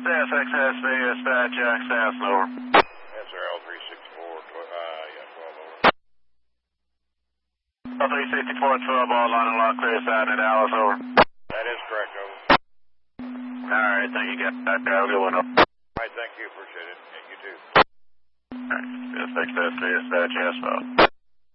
CSXSV, dispatch, access, over. SRL 364, yeah, 12 over. 364, 12, all line and lock, clear side at Dallas, over. That is correct, over. Alright, thank you, guys. Have a good one, over. Alright, thank you, appreciate it. And you too. Alright, CSXSV, dispatch, yes,